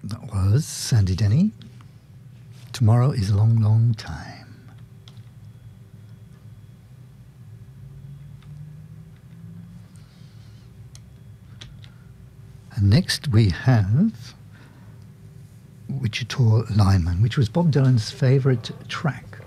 That was Sandy Denny. Tomorrow is a long, long time. And next we have Wichita Lineman, which was Bob Dylan's favourite track.